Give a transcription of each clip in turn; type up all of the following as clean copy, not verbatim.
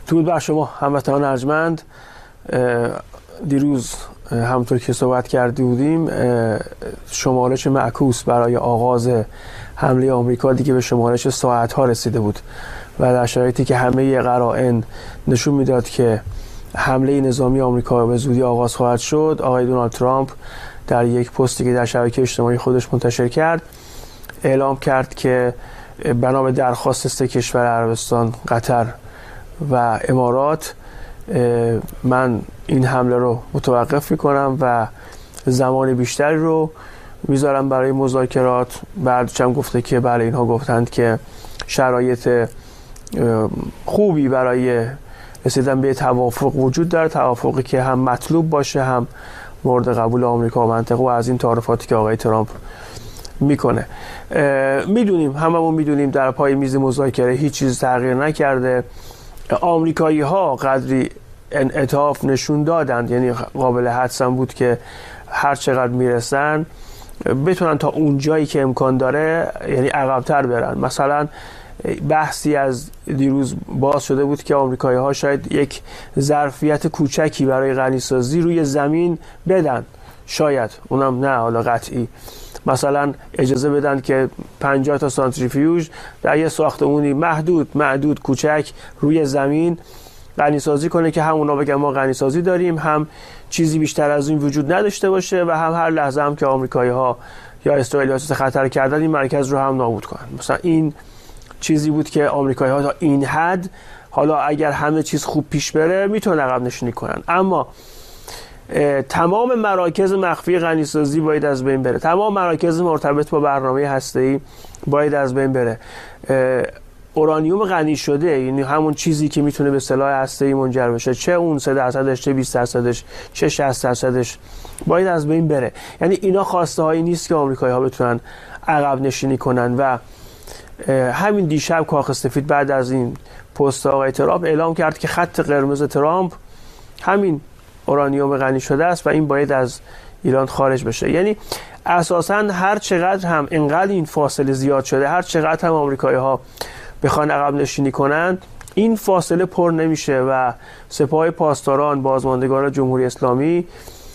درود بر شما هموطنان ارجمند. دیروز همونطور که صحبت کرده بودیم شمارش معکوس برای آغاز حمله آمریکا دیگه به شمارش ساعت‌ها رسیده بود و در شرایطی که همه قرائن نشون میداد که حمله نظامی آمریکا به زودی آغاز خواهد شد، آقای دونالد ترامپ در یک پستی که در شبکه اجتماعی خودش منتشر کرد اعلام کرد که بنا به درخواست سه کشور عربستان، قطر و امارات، من این حمله رو متوقف میکنم و زمان بیشتری رو میذارم برای مذاکرات. بعدش هم گفته که بله اینها گفتند که شرایط خوبی برای رسیدن به توافق وجود داره، توافقی که هم مطلوب باشه هم مورد قبول آمریکا و منطقه و از این تعارفاتی که آقای ترامپ میکنه. میدونیم، هممون میدونیم در پای میز مذاکره هیچ چیز تغییر نکرده. آمریکایی ها قدری انعطاف نشون دادند، یعنی قابل حدسم بود که هر چقدر میرسن بتونن تا اون جایی که امکان داره یعنی عقب‌تر برن. مثلا بحثی از دیروز باز شده بود که آمریکایی ها شاید یک ظرفیت کوچکی برای غنیسازی روی زمین بدن، شاید اونم نه حالا قطعی، مثلا اجازه بدن که 50 تا سانتریفیوژ در یه ساختمونی محدود کوچک روی زمین غنیسازی کنه که هم اونا بگن ما غنیسازی داریم، هم چیزی بیشتر از این وجود نداشته باشه و هم هر لحظه هم که آمریکایی ها یا اسرائیل احساس خطر کردن این مرکز رو هم نابود کنن. مثلا این چیزی بود که آمریکایی ها تا این حد، حالا اگر همه چیز خوب پیش بره میتونن عقب نشینی کنن، اما تمام مراکز مخفی غنیسازی باید از بین بره، تمام مراکز مرتبط با برنامه هسته‌ای باید از بین بره. اورانیوم غنی شده، یعنی همون چیزی که میتونه به سلاح هسته‌ای منجر بشه، چه اون 3%، چه 20%، چه 60%، باید از بین بره. یعنی اینا خواسته هایی نیست که آمریکایی ها بتونن عقب نشینی کنن و همین دیشب کاخ سفید بعد از این پست آقای ترامپ اعلام کرد که خط قرمز ترامپ همین اورانیوم غنی شده است و این باید از ایران خارج بشه. یعنی اساساً هر چقدر هم اینقدر این فاصله زیاد شده، هر چقدر هم آمریکایی ها بخوان عقب نشینی کنن، این فاصله پر نمیشه و سپاه پاسداران، بازماندگان جمهوری اسلامی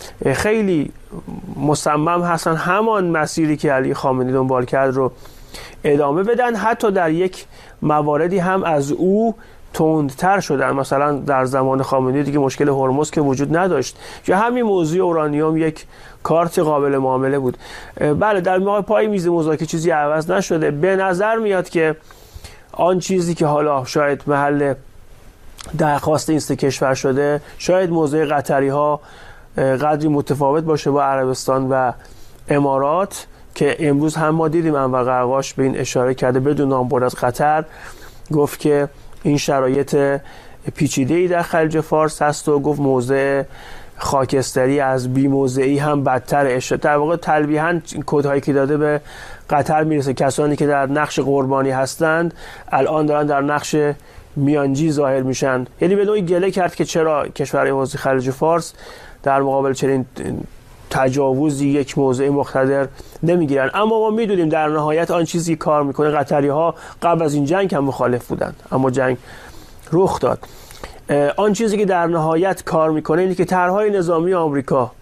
خیلی مصمم هستن همان مسیری که علی خامنه‌ای دنبال کرد رو ادامه بدن، حتی در یک مواردی هم از او تندتر شدن. مثلا در زمان خامنه‌ای دیگه مشکل هرمز که وجود نداشت، یا همین موضوع اورانیوم یک کارت قابل معامله بود. بله در پای میز مذاکره چیزی عوض نشده. به نظر میاد که آن چیزی که حالا شاید محل درخواست این سه کشور شده، شاید موضوع قطری ها قدری متفاوت باشه با عربستان و امارات، که امروز هم ما دیدیم انور قرقاش به این اشاره کرده بدون نامبرد از قطر، گفت که این شرایط پیچیده‌ای در خلیج فارس هست و گفت موضع خاکستری از بی موضعی هم بدتر. در واقع تلویحاً کدهایی که داده به قطر میرسه. کسانی که در نقش قربانی هستند الان دارن در نقش میانجی ظاهر میشن. یعنی به نوعی گله کرد که چرا کشورهای حوزه خلیج فارس در مقابل چنین تجاوزی یک موضع مقتدر نمیگیرن. اما ما میدونیم در نهایت آن چیزی کار میکنه. قطری ها قبل از این جنگ هم مخالف بودند اما جنگ رخ داد. آن چیزی که در نهایت کار میکنه اینه که طرحهای نظامی آمریکا،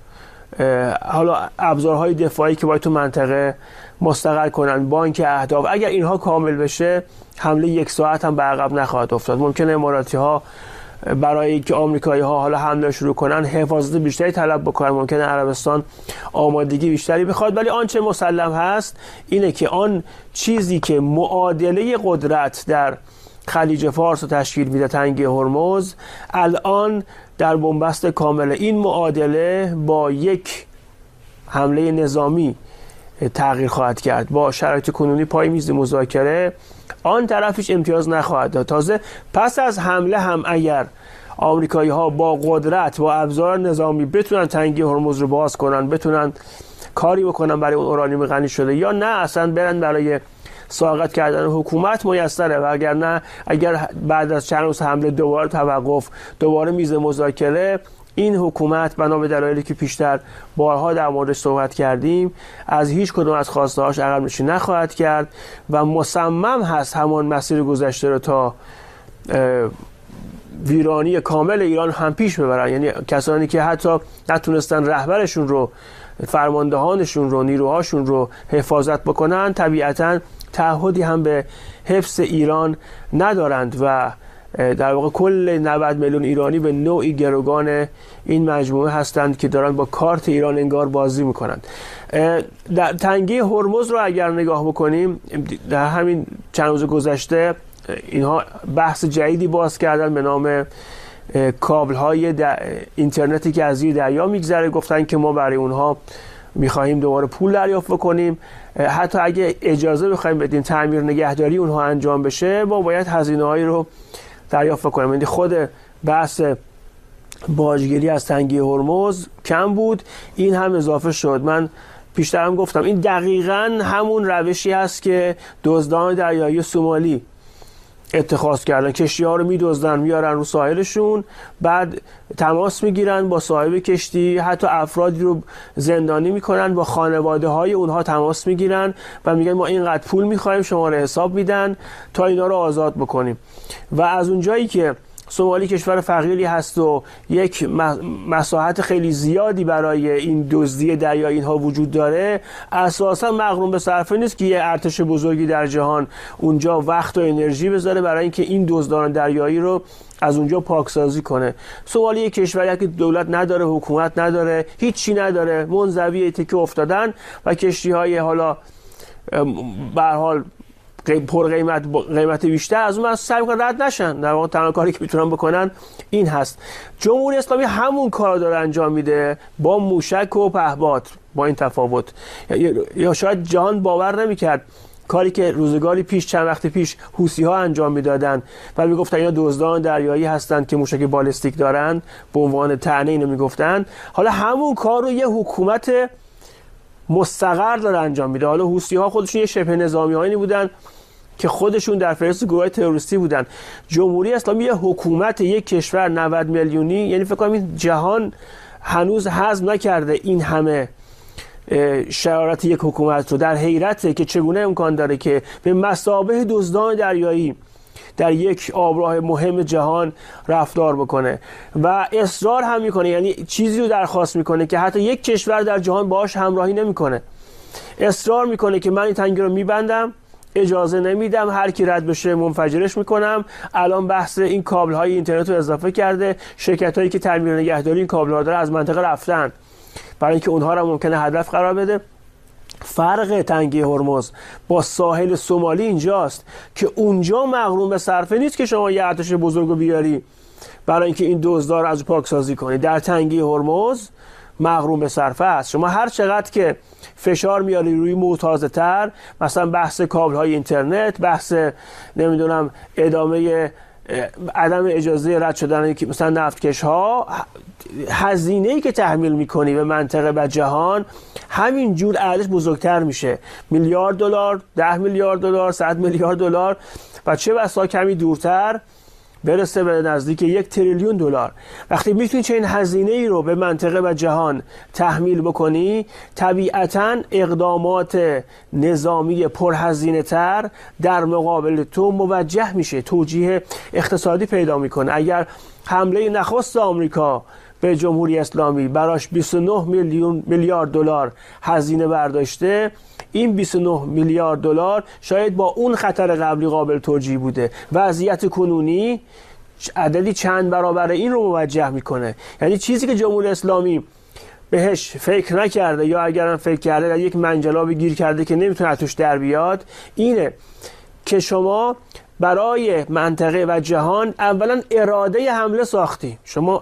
حالا ابزارهای دفاعی که باید تو منطقه مستقر کنن، بانک اهداف، اگر اینها کامل بشه حمله یک ساعت هم به عقب نخواهد افتاد. ممکنه اماراتی ها برای اینکه آمریکایی ها حالا حمله شروع کنن حفاظت بیشتری طلب بکنن، ممکنه عربستان آمادگی بیشتری بخواد، ولی آنچه مسلم هست اینه که آن چیزی که معادله قدرت در خلیج فارس رو تشکیل میده، تنگه هرمز، الان در بنبست کامل. این معادله با یک حمله نظامی تغییر خواهد کرد. با شرایط کنونی پای میز مذاکره آن طرفش امتیاز نخواهد داد. تازه پس از حمله هم اگر آمریکایی ها با قدرت، با ابزار نظامی بتونن تنگه هرمز رو باز کنن، بتونن کاری بکنن برای اون اورانیوم غنی شده، یا نه اصلا برن برای ساقط کردن حکومت، میسره. و اگر نه، اگر بعد از چند روز حمله دوباره توقف، دوباره میز مذاکره، این حکومت بنا به دلایلی که پیشتر بارها در موردش صحبت کردیم از هیچ کدوم از خواسته‌هاش عقب نشینی نخواهد کرد و مصمم هست همان مسیر گذشته رو تا ویرانی کامل ایران هم پیش ببرن. یعنی کسانی که حتی نتونستن رهبرشون رو، فرماندهانشون رو، نیروهاشون رو حفاظت بکنن، طبیعتاً تعهدی هم به حفظ ایران ندارند و در واقع کل 90 میلیون ایرانی به نوعی گروگان این مجموعه هستند که دارن با کارت ایران انگار بازی میکنند. در تنگه هرمز رو اگر نگاه بکنیم، در همین چند روز گذشته اینها بحث جدیدی باز کردن به نام کابل های اینترنتی که از زیر دریا میگذره. گفتن که ما برای اونها میخواهیم دوباره پول دریافت بکنیم، حتی اگه اجازه بخوایم بدیم تعمیر نگهداری اونها انجام بشه، ما باید هزینه هایی رو دریافت کنیم. یعنی خود بحث باجگیری از تنگه هرمز کم بود، این هم اضافه شد. من پیشتر هم گفتم این دقیقاً همون روشی هست که دزدان دریایی سومالی اتخاذ کردن. کشتی ها رو میدزدن، میارن رو ساحلشون، بعد تماس میگیرن با صاحب کشتی، حتی افرادی رو زندانی میکنن، با خانواده های اونها تماس میگیرن و میگن ما اینقدر پول میخوایم، شما رو حساب میدن تا اینا رو آزاد بکنیم. و از اونجایی که سومالی کشور فقیری هست و یک مساحت خیلی زیادی برای این دزدی دریایی اینها وجود داره، اساسا مغروم به صرفه نیست که یه ارتش بزرگی در جهان اونجا وقت و انرژی بذاره برای اینکه این دزدان دریایی رو از اونجا پاکسازی کنه. سومالی یک کشوری که دولت نداره، حکومت نداره، هیچی نداره، منزوی تکه افتادن و کشتی‌های حالا به هر حال پر قیمت بیشتر از اون سعی می‌کنن رد نشن. در واقع تنها کاری که میتونن بکنن این هست. جمهوری اسلامی همون کارو داره انجام میده با موشک و پهپاد، با این تفاوت. یا شاید جهان باور نمی‌کرد کاری که روزگاری پیش، چند وقت پیش، حوثی‌ها انجام میدادن و میگفتن اینا دزدان دریایی هستند که موشک بالستیک دارن، به عنوان طعنه اینو میگفتن. حالا همون کار رو یه حکومت مستقر داره انجام میده. حالا حوثی‌ها خودشون یه شبه نظامیانی بودن که خودشون در فهرست گروه تروریستی بودن. جمهوری اسلامی یه حکومت یک کشور 90 میلیونی، یعنی فکر کنم این جهان هنوز هضم نکرده این همه شرارت یک حکومت رو. در حیرته که چگونه امکان داره که به مثابه دزدان دریایی در یک آبراه مهم جهان رفتار بکنه و اصرار هم میکنه، یعنی چیزی رو درخواست میکنه که حتی یک کشور در جهان باهاش همراهی نمیکنه. اصرار میکنه که من این تنگه رو میبندم، اجازه نمیدم، هر کی رد بشه منفجرش میکنم. الان بحث این کابل های اینترنت رو اضافه کرده، شرکت هایی که تعمیر نگهداری این کابل ها داره از منطقه رفتن برای اینکه اونها رو ممکنه هدف قرار بده. فرق تنگه هرمز با ساحل سومالی اینجاست که اونجا مغروم به صرفه نیست که شما یه ارتش بزرگو بیاری برای اینکه این دزدار رو از پاکسازی کنی. در تنگه هرمز مغروم به صرفه است. شما هر چقدر که فشار میاری روی معتاضه تر، مثلا بحث کابل های اینترنت، بحث نمیدونم ادامه عدم اجازه رد شدن مثلا نفتکش ها، هزینه‌ای که تحمیل میکنی به منطقه و جهان همین جور ارزش بزرگتر میشه. میلیارد دلار، 10 میلیارد دلار، 100 میلیارد دلار و چه بسا کمی دورتر برسه به نزدیک 1 تریلیون دلار. وقتی میتونی چه این هزینه‌ای رو به منطقه و جهان تحمیل بکنی، طبیعتاً اقدامات نظامی پرهزینه تر در مقابل تو موجه میشه، توجیه اقتصادی پیدا میکنه. اگر حمله نخست آمریکا به جمهوری اسلامی براش 29 میلیارد دلار هزینه برداشته، این 29 میلیارد دلار شاید با اون خطر قبلی قابل توجیه بوده. وضعیت کنونی عددی چند برابر این رو موجه میکنه. یعنی چیزی که جمهوری اسلامی بهش فکر نکرده یا اگرم فکر کرده در یک منجلابی گیر کرده که نمیتونه توش در بیاد، اینه که شما برای منطقه و جهان اولا اراده حمله ساختی. شما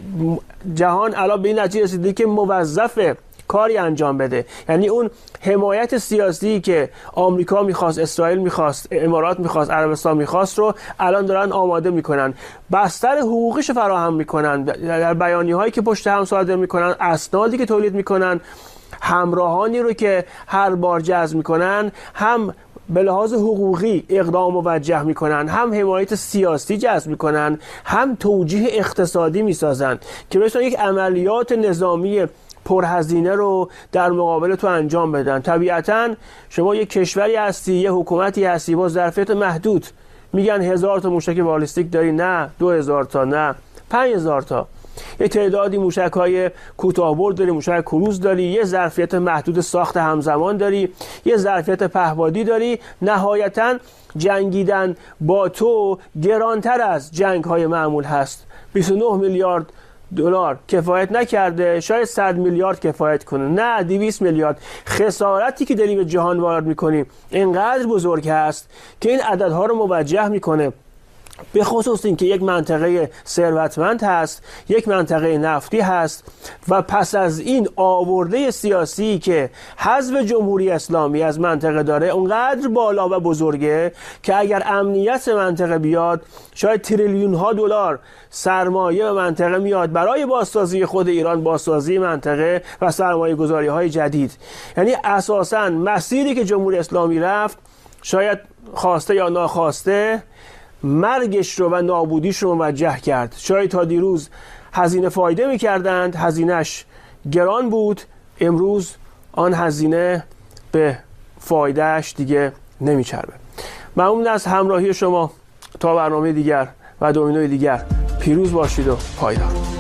جهان الان به این نتیجه رسیده که موظفه کاری انجام بده. یعنی اون حمایت سیاسی که آمریکا میخواست، اسرائیل میخواست، امارات میخواست، عربستان میخواست رو الان دارن آماده میکنن، بستر حقوقیش فراهم میکنن در بیانیه هایی که پشت هم صادر میکنن، اسنادی که تولید میکنن، همراهانی رو که هر بار جذب میکنن، هم به لحاظ حقوقی اقدام موجه میکنن، هم حمایت سیاسی جذب میکنن، هم توجیه اقتصادی میسازن که مثلا یک عملیات نظامی پرهزینه رو در مقابل تو انجام بدن. طبیعتاً شما یک کشوری هستی، یک حکومتی هستی با ظرفیت محدود، میگن 1000 تا موشک بالیستیک داری، نه 2000 تا، نه 5000 تا. یه تعدادی موشک‌های کوتاه‌برد داری، موشک کروز داری، یه ظرفیت محدود ساخت همزمان داری، یه ظرفیت پهپادی داری. نهایتاً جنگیدن با تو گرانتر از جنگ‌های معمول هست. 29 میلیارد دلار کفایت نکرده، شاید 100 میلیارد کفایت کنه، نه 200 میلیارد. خسارتی که داری به جهان وارد می‌کنی اینقدر بزرگ هست که این عددها رو موجه می‌کنه، به خصوص این که یک منطقه ثروتمند هست، یک منطقه نفتی هست و پس از این آورده سیاسی که حزب جمهوری اسلامی از منطقه داره اونقدر بالا و بزرگه که اگر امنیت منطقه بیاد شاید تریلیون ها دلار سرمایه به منطقه میاد برای بازسازی خود ایران، بازسازی منطقه و سرمایه گذاری های جدید. یعنی اساساً مسیری که جمهوری اسلامی رفت شاید خواسته یا ناخواسته مرگش رو و نابودیش رو موجه کرد. شاید تا دیروز هزینه فایده می‌کردند، هزینهش گران بود، امروز آن هزینه به فایدهش دیگه نمیچربه. ممنون از همراهی شما. تا برنامه دیگر و دومینوی دیگر پیروز باشید و پایدار.